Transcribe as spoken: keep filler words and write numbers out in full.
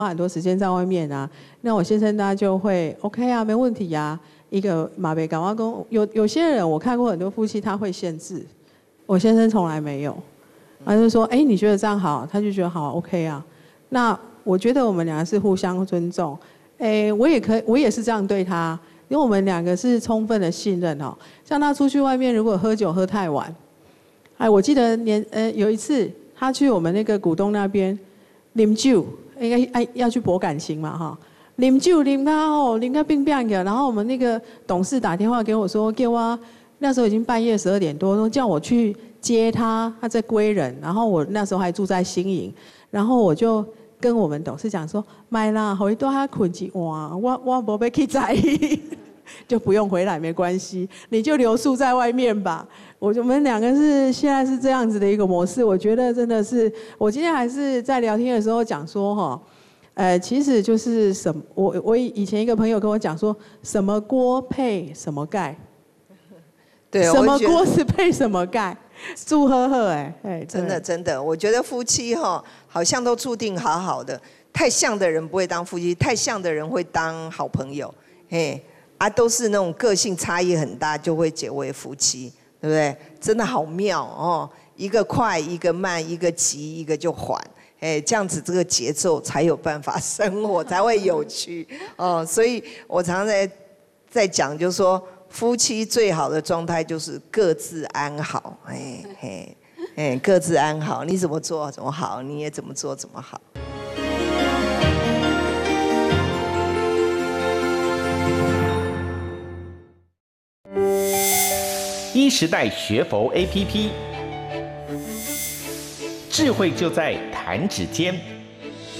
花很多时间在外面啊，那我先生他就会 OK 啊，没问题呀、啊。一个马北港外公，有有些人我看过很多夫妻他会限制，我先生从来没有，他就说，哎、欸，你觉得这样好，他就觉得好 OK 啊。那我觉得我们两个是互相尊重，哎、欸，我也可以，我也是这样对他，因为我们两个是充分的信任哦。像他出去外面如果喝酒喝太晚，哎，我记得年呃有一次他去我们那个股东那边啉酒，应该哎要去博感情嘛哈。啉酒啉到吼，啉到冰冰的，然后我们那个董事打电话给我说，给我那时候已经半夜十二点多，说叫我去接他，他在归仁，然后我那时候还住在新营，然后我就跟我们董事讲说，买啦，回多他困一晚，我我不要去在意，就不用回来没关系，你就留宿在外面吧。我我们两个是现在是这样子的一个模式，我觉得真的是，我今天还是在聊天的时候讲说哈。呃，其实就是什么，我我以前一个朋友跟我讲说，什么锅配什么盖， 对， 什么锅是配什么盖，祝贺贺哎哎， 真的真的，我觉得夫妻哈好像都注定好好的，太像的人不会当夫妻，太像的人会当好朋友，嘿啊，都是那种个性差异很大就会结为夫妻，对不对？真的好妙哦，一个快，一个慢，一个急，一个就缓。哎，这样子这个节奏才有办法生活，才会有趣哦。所以我常常在在讲，就是说夫妻最好的状态就是各自安好。哎嘿，哎，各自安好，你怎么做怎么好，你也怎么做怎么好。 一时代学佛 A P P。智慧就在弹指间。